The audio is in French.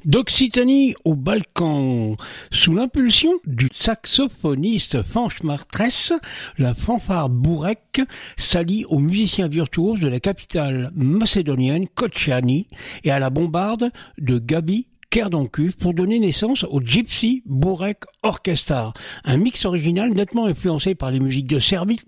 D'Occitanie au Balkan, sous l'impulsion du saxophoniste Fanch Martrès, la fanfare Bourek s'allie aux musiciens virtuoses de la capitale macédonienne Koçiani et à la bombarde de Gabi Kerdankuv pour donner naissance au Gypsy Bourek Orchestra, un mix original nettement influencé par les musiques de Serbie,